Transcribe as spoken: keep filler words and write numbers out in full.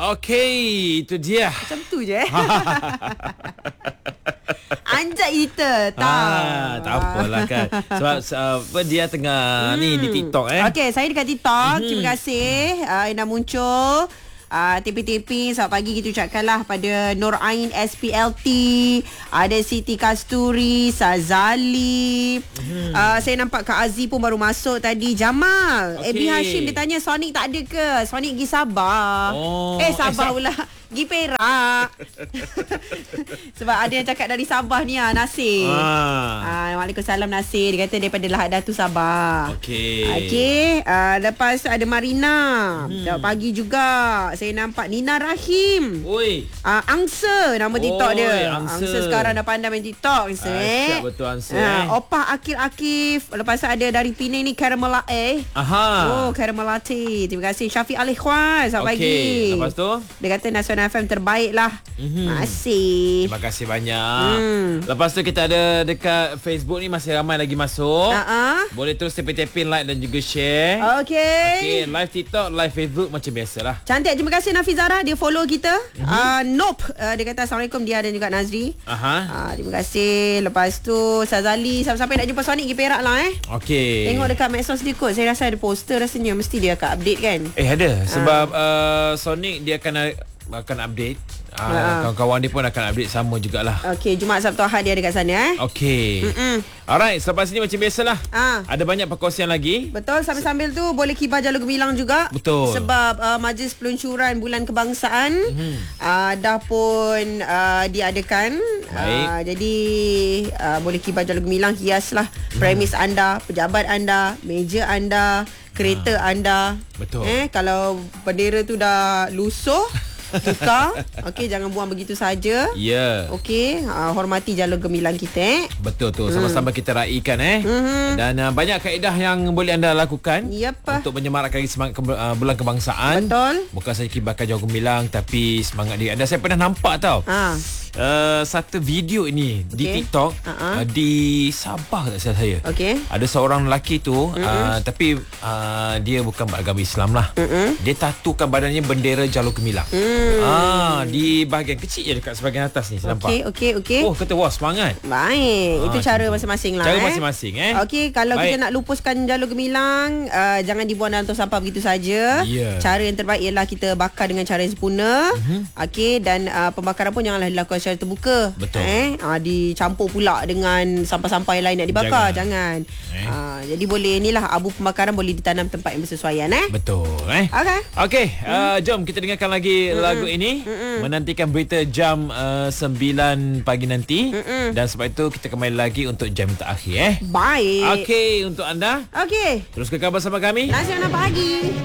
Okey, itu dia. Macam tu je. Anjak kita. Tak. Ah, tak apalah kan. Sebab uh, dia tengah hmm. ni di TikTok eh. Okey, saya dekat TikTok. Hmm. Terima kasih uh, yang dah muncul. Uh, tipi-tipi selamat pagi kita ucapkanlah pada Nur Ain S P L T, ada Siti Kasturi, Sazali. hmm. uh, Saya nampak Kak Aziz pun baru masuk tadi. Jamal okay. Ebi Hashim dia tanya Sonic tak ada ke? Sonic pergi Sabah. oh, Eh Sabah eh, pula pergi Perak. Sebab ada yang cakap dari Sabah ni ah, Nasir. ah. uh, Waalaikumsalam Nasir. Dia kata daripada Lahad Datu Sabah. Okey. Okey, uh, lepas tu ada Marina. hmm. Selamat pagi juga. Saya nampak Nina Rahim. Oi. Uh, Angsa nama TikTok Oi, dia. Angsa. Angsa sekarang dah pandai main TikTok. Angsa, eh. Siap betul Angsa. Uh, eh. Opah Akil Akif. Lepas tu ada dari Penang ni Caramel eh. Aha. Oh, Caramel Latte. Terima kasih Syafiq Ali Khwan. Selamat okay. pagi. Lepas tu dia kata Nasional F M terbaik lah. mm-hmm. Masih. Terima kasih banyak. hmm. Lepas tu kita ada dekat Facebook ni masih ramai lagi masuk. uh-uh. Boleh terus tepin-tepin like dan juga share. Okey. Okey, live TikTok, live Facebook macam biasalah. Cantik. Terima kasih Nafizara. Dia follow kita. mm-hmm. uh, Nope. uh, Dia kata Assalamualaikum. Dia dan juga Nazri. Aha. uh, Terima kasih. Lepas tu Sazali, siapa-siapa nak jumpa Sonic pergi Perak lah eh. Okey. Tengok dekat Maxos dia kot. Saya rasa ada poster rasanya. Mesti dia akan update kan. Eh ada. Sebab uh. Uh, Sonic dia akan akan update. Uh, uh. Kawan-kawan dia pun akan update sama jugalah. Okey, Jumaat Sabtu Ahad dia dekat sana eh. Okey. Mm-mm. Alright, selepas ni macam biasalah. Ah. Ada banyak perkongsian lagi. Betul, sambil-sambil tu boleh kibar Jalur Gemilang juga. Betul. Sebab uh, majlis peluncuran Bulan Kebangsaan mm-hmm. uh, dah pun uh, diadakan. Baik. Uh, jadi uh, boleh kibar Jalur Gemilang, hiaslah mm. premis anda, pejabat anda, meja anda, kereta ha. anda. Betul. Eh, kalau bendera tu dah lusuh tukar. Okey, jangan buang begitu saja. Ya. Yeah. Okey, uh, hormati Jalur Gemilang kita eh. Betul tu. Sama-sama hmm. kita raikan eh. Mm-hmm. Dan uh, banyak kaedah yang boleh anda lakukan yep. untuk menyemarakkan semangat ke, uh, Bulan Kebangsaan. Betul. Bukan saja kibarkan Jalur Gemilang tapi semangat dia. Dan saya pernah nampak tau. Ah. Uh, satu video ini okay. di TikTok uh-huh. uh, di Sabah tak salah saya. Okey. Ada seorang lelaki tu mm-hmm. uh, tapi uh, dia bukan beragama Islam lah. Mm-hmm. Dia tatukan badannya bendera Jalur Gemilang. Mm. Ah, di bahagian kecil je dekat sebahagian atas ni saya nampak. Okey, okey, okey. Oh, kata wah semangat. Baik. Ah, itu cara masing-masing lah. Cara eh. masing-masing eh. Okey, kalau Baik. kita nak lupuskan Jalur Gemilang, uh, jangan dibuang dalam tong sampah begitu saja. Yeah. Cara yang terbaik ialah kita bakar dengan cara yang sempurna. Mm-hmm. Okey, dan uh, pembakaran pun janganlah dilakukan secara terbuka. Betul. Eh, uh, dicampur pula dengan sampah-sampah yang lain nak dibakar, jangan. jangan. Eh. Uh, jadi boleh inilah abu pembakaran boleh ditanam tempat yang bersesuaian eh. Betul eh. Okey. Okey, mm. uh, jom kita dengarkan lagi mm-mm. lagu ini. Mm-mm. Menantikan berita jam uh, sembilan pagi nanti. Mm-mm. Dan sebab itu kita kembali lagi untuk jam terakhir eh. Baik. Okey, untuk anda. Okey. Terus kekal bersama kami. Nasional Pagi.